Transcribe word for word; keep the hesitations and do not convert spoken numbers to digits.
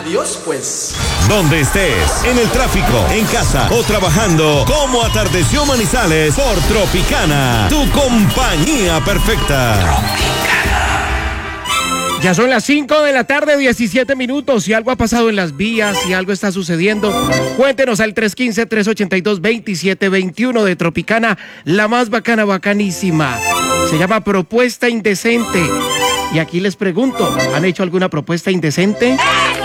Adiós, pues. Donde estés, en el tráfico, en casa o trabajando, como atardeció Manizales por Tropicana, tu compañía perfecta. Tropicana. Ya son las cinco de la tarde, diecisiete minutos. Si algo ha pasado en las vías, si algo está sucediendo, cuéntenos al tres uno cinco, tres ocho dos, dos siete dos uno de Tropicana, la más bacana, bacanísima. Se llama Propuesta Indecente. Y aquí les pregunto, ¿han hecho alguna propuesta indecente?